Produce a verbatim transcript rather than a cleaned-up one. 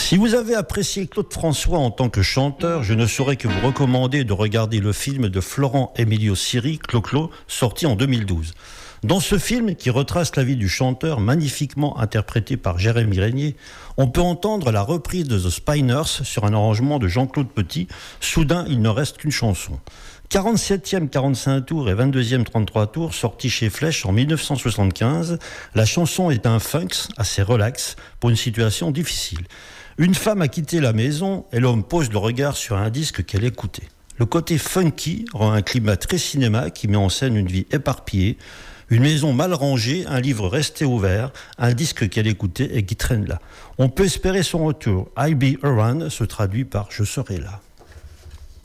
Si vous avez apprécié Claude François en tant que chanteur, je ne saurais que vous recommander de regarder le film de Florent Emilio Siri, Clo-Clo, sorti en deux mille douze. Dans ce film, qui retrace la vie du chanteur, magnifiquement interprété par Jérémy Régnier, on peut entendre la reprise de The Spinners sur un arrangement de Jean-Claude Petit. Soudain, il ne reste qu'une chanson. quarante-septième quarante-cinq tours et vingt-deuxième trente-trois tours, sorti chez Flèche en dix-neuf cent soixante-quinze, la chanson est un funk assez relax pour une situation difficile. Une femme a quitté la maison et l'homme pose le regard sur un disque qu'elle écoutait. Le côté funky rend un climat très cinéma qui met en scène une vie éparpillée, une maison mal rangée, un livre resté ouvert, un disque qu'elle écoutait et qui traîne là. On peut espérer son retour. I'll be around se traduit par je serai là.